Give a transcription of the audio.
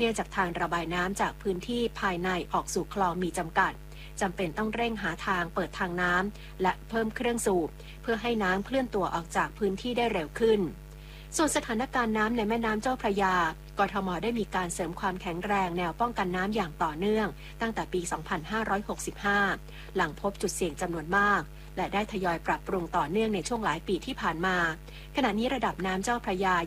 นื่องจากทางระบายน้ำจากพื้นที่ภายในออกสู่คลองมีจำกัดจำเป็นต้องเร่งหาทางเปิดทางน้ำและเพิ่มเครื่องสูบเพื่อให้น้ำเคลื่อนตัวออกจากพื้นที่ได้เร็วขึ้นส่วนสถานการณ์น้ำในแม่น้ำเจ้าพระยากทม.ได้มีการเสริมความแข็งแรงแนวป้องกันน้ำอย่างต่อเนื่องตั้งแต่ปี 2565 หลังพบจุดเสี่ยงจำนวนมากและได้ทยอยปรับปรุงต่อเนื่องในช่วงหลายปีที่ผ่านมาขณะนี้ระดับน้ำเจ้าพระยา